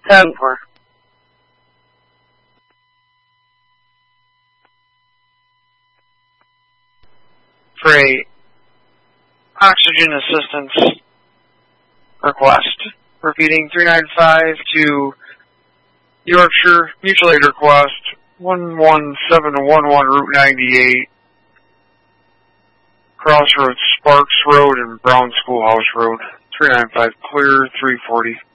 10-4. For a oxygen assistance request. Repeating 395 to Yorkshire Mutual Aid request 11711 Route 98, Crossroads Sparks Road and Brown Schoolhouse Road. 395 clear, 340.